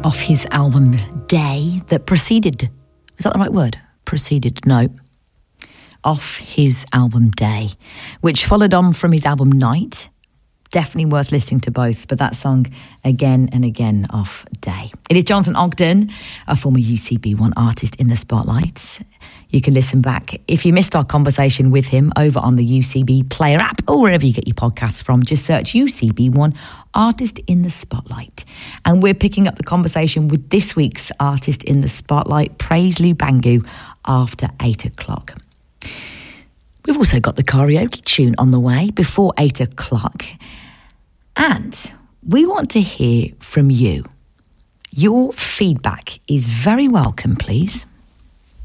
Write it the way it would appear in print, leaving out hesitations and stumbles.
off his album Day that preceded, is that the right word? Preceded, no. Off his album Day, which followed on from his album Night. Definitely worth listening to both, but that song again and again off Day. It is Jonathan Ogden, a former UCB1 artist in the spotlight. You can listen back if you missed our conversation with him over on the UCB Player app or wherever you get your podcasts from. Just search UCB1 Artist in the Spotlight. And we're picking up the conversation with this week's Artist in the Spotlight, Praisloo Bangu, after 8 o'clock. We've also got the karaoke tune on the way before 8 o'clock. And we want to hear from you. Your feedback is very welcome, please.